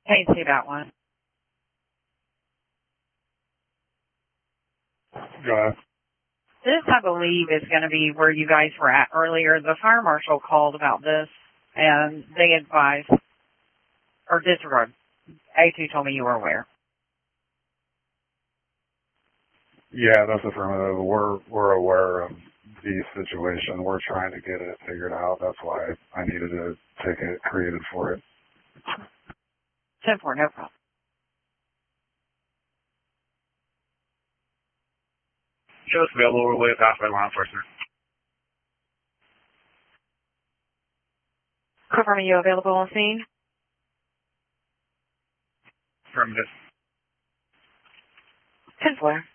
Can't see that one. Go ahead. This, I believe, is going to be where you guys were at earlier. The fire marshal called about this, and they advised, or disregard. A2 told me you were aware. Yeah, that's affirmative. We're aware of the situation. We're trying to get it figured out. That's why I needed a ticket created for it. 10-4, no problem. Show us available. We're way past by law enforcement. Confirm, are you available on scene? Affirmative. 10-4.